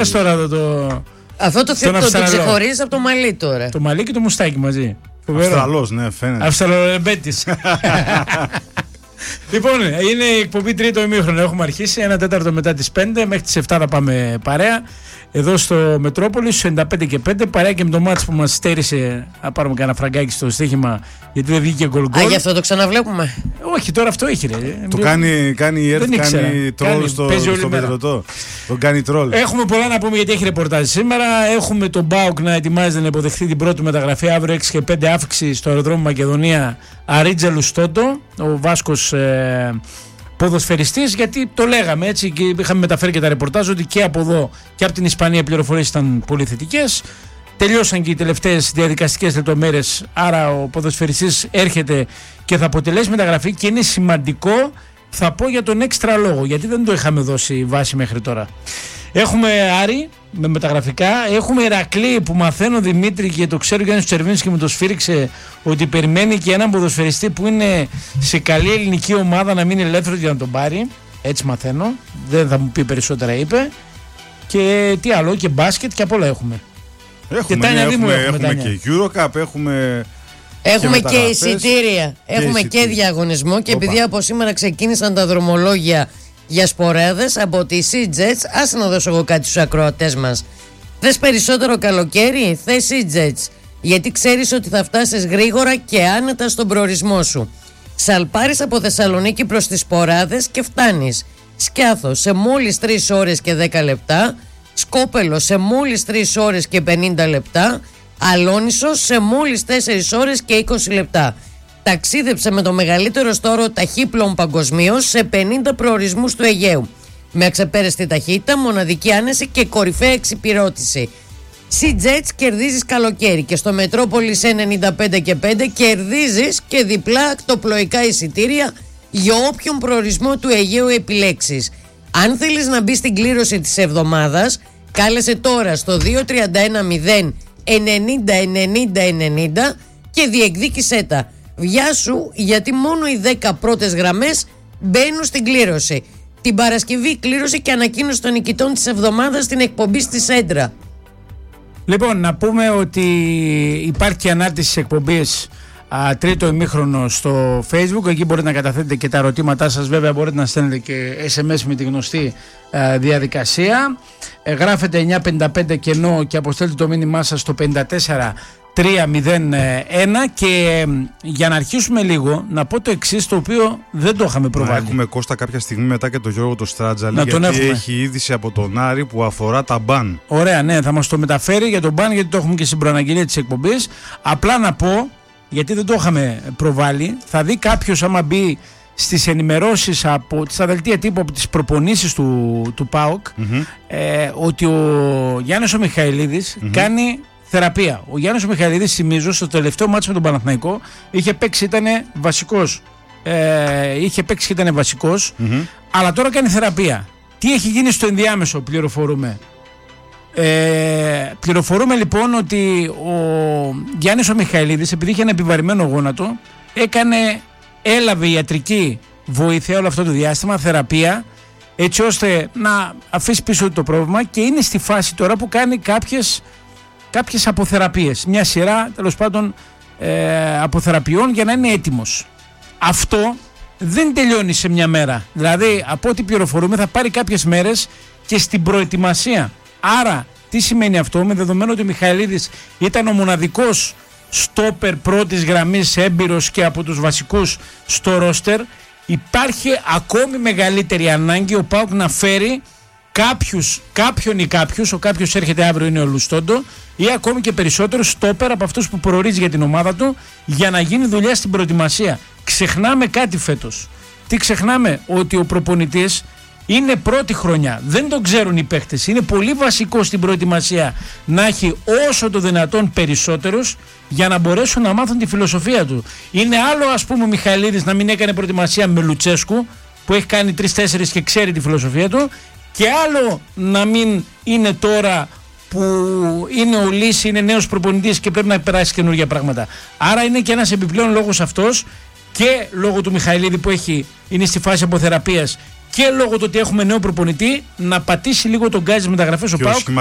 Τώρα αυτό το ξεχωρίζεις από το μαλλί τώρα. Το μαλλί και το μουστάκι μαζί. Αυστραλός, ναι, φαίνεται. Αυστραλοεμπέτης. Λοιπόν, είναι η εκπομπή τρίτο ημίχρονο. Έχουμε αρχίσει 1/4 μετά τις 5. Μέχρι τις 7 θα πάμε παρέα. Εδώ στο Μετρόπολη, στους 95 και 5. Παρέα και με το μάτς που μας στέρισε να πάρουμε κανένα φραγκάκι στο στοίχημα. Γιατί δεν βγήκε γκολ. Α, γι' αυτό το ξαναβλέπουμε. Όχι, τώρα αυτό έχει, ρε. Το κάνει η ΕΡΤ, κάνει τρόλ στο Μετροτό. Τον κάνει τρόλ. Έχουμε πολλά να πούμε γιατί έχει ρεπορτάζ σήμερα. Έχουμε τον ΠΑΟΚ να ετοιμάζεται να υποδεχθεί την πρώτη μεταγραφή αύριο 6 και 5 αύξηση στο αεροδρόμιο Μακεδονία. Αρίτζελου Στόντο, ο Βάσκος ποδοσφαιριστής, γιατί το λέγαμε έτσι και είχαμε μεταφέρει και τα ρεπορτάζ ότι και από εδώ και από την Ισπανία οι πληροφορίες ήταν πολύ θετικές. Τελειώσαν και οι τελευταίες διαδικαστικές λεπτομέρειες, άρα ο ποδοσφαιριστής έρχεται και θα αποτελέσει μεταγραφή και είναι σημαντικό, θα πω για τον έξτρα λόγο, γιατί δεν το είχαμε δώσει βάση μέχρι τώρα. Έχουμε Άρη με μεταγραφικά, έχουμε Ηρακλή που μαθαίνω Δημήτρη και το ξέρω Γιάννης Τσερβίνης και μου το σφύριξε ότι περιμένει και έναν ποδοσφαιριστή που είναι σε καλή ελληνική ομάδα να μείνει ελεύθερος για να τον πάρει. Έτσι μαθαίνω, δεν θα μου πει περισσότερα είπε. Και τι άλλο, και μπάσκετ και απ' όλα έχουμε. Έχουμε και Eurocup, έχουμε και εισιτήρια, έχουμε και διαγωνισμό και επειδή από σήμερα ξεκίνησαν τα δρομολόγια για σποράδες από τη SeaJets, άσε να δώσω εγώ κάτι στους ακροατές μας. Θες περισσότερο καλοκαίρι, θες SeaJets, γιατί ξέρεις ότι θα φτάσεις γρήγορα και άνετα στον προορισμό σου. Σαλπάρεις από Θεσσαλονίκη προς τις σποράδες και φτάνεις. Σκιάθος σε μόλις 3 ώρες και 10 λεπτά, Σκόπελο σε μόλις 3 ώρες και 50 λεπτά, Αλόνισος σε μόλις 4 ώρες και 20 λεπτά. Ταξίδεψε με το μεγαλύτερο στόρο ταχύπλων παγκοσμίως σε 50 προορισμούς του Αιγαίου. Με αξεπέραστη ταχύτητα, μοναδική άνεση και κορυφαία εξυπηρώτηση. SeaJets κερδίζεις καλοκαίρι και στο Μετρόπολης 95 και 5 κερδίζεις και διπλά ακτοπλοϊκά εισιτήρια για όποιον προορισμό του Αιγαίου επιλέξεις. Αν θέλεις να μπεις στην κλήρωση της εβδομάδας, κάλεσε τώρα στο 2310 90 και διεκδίκησέ τα. Βιάσου, γιατί μόνο οι 10 πρώτες γραμμές μπαίνουν στην κλήρωση. Την Παρασκευή κλήρωση και ανακοίνωση των νικητών της εβδομάδας στην εκπομπή στη Σέντρα. Λοιπόν, να πούμε ότι υπάρχει και ανάρτηση της εκπομπής τρίτο ημίχρονο στο Facebook. Εκεί μπορείτε να καταθέτετε και τα ερωτήματά σας. Βέβαια μπορείτε να στέλνετε και SMS με τη γνωστή διαδικασία. Γράφετε 955 κενό και αποστέλετε το μήνυμά σας στο 54301. Και για να αρχίσουμε λίγο, να πω το εξής, το οποίο δεν το είχαμε προβάλει. Έχουμε, Κώστα, κάποια στιγμή μετά και τον Γιώργο το Στράτζαλη, γιατί έχει είδηση από τον Άρη που αφορά τα μπαν. Ωραία, ναι, θα μας το μεταφέρει για τον μπαν, γιατί το έχουμε και στην προαναγγελία της εκπομπής. Απλά να πω, γιατί δεν το είχαμε προβάλει, θα δει κάποιος άμα μπει στις ενημερώσεις στα δελτία τύπου από τις προπονήσεις του ΠΑΟΚ, ότι ο Γιάννης ο Μιχαηλίδης κάνει θεραπεία. Ο Γιάννης ο Μιχαηλίδης, θυμίζω, στο τελευταίο μάτσο με τον Παναθηναϊκό είχε παίξει, ήταν βασικός. Αλλά τώρα κάνει θεραπεία. Τι έχει γίνει στο ενδιάμεσο, πληροφορούμε. Πληροφορούμε λοιπόν ότι ο Γιάννης ο Μιχαηλίδης, επειδή είχε ένα επιβαρημένο γόνατο, έλαβε ιατρική βοήθεια όλο αυτό το διάστημα, θεραπεία, έτσι ώστε να αφήσει πίσω το πρόβλημα, και είναι στη φάση τώρα που κάνει κάποιες αποθεραπείες, μια σειρά τέλος πάντων αποθεραπειών για να είναι έτοιμος. Αυτό δεν τελειώνει σε μια μέρα, δηλαδή από ό,τι πληροφορούμε θα πάρει κάποιες μέρες και στην προετοιμασία. Άρα τι σημαίνει αυτό, με δεδομένο ότι ο Μιχαηλίδης ήταν ο μοναδικός στόπερ πρώτης γραμμής, έμπειρος και από τους βασικούς στο ρόστερ, υπάρχει ακόμη μεγαλύτερη ανάγκη ο ΠΑΟΚ να φέρει κάποιον ή κάποιους, ο κάποιος έρχεται αύριο, είναι ο Λουστόντο, ή ακόμη και περισσότερο στόπερ από αυτούς που προορίζει για την ομάδα του, για να γίνει δουλειά στην προετοιμασία. Ξεχνάμε κάτι φέτος. Τι ξεχνάμε? Ότι ο προπονητής είναι πρώτη χρονιά, δεν τον ξέρουν οι παίχτες. Είναι πολύ βασικό στην προετοιμασία να έχει όσο το δυνατόν περισσότερους, για να μπορέσουν να μάθουν τη φιλοσοφία του. Είναι άλλο, ας πούμε, ο Μιχαηλίδης να μην έκανε προετοιμασία με Λουτσέσκου, που έχει κάνει 3-4 και ξέρει τη φιλοσοφία του, και άλλο να μην είναι τώρα που είναι ο Λύση, είναι νέος προπονητής και πρέπει να περάσει καινούργια πράγματα. Άρα είναι και ένας επιπλέον λόγος αυτός, και λόγω του Μιχαηλίδη που είναι στη φάση αποθεραπείας, και λόγω του ότι έχουμε νέο προπονητή να πατήσει λίγο τον γκάζι μεταγραφές ο ΠΑΟΚ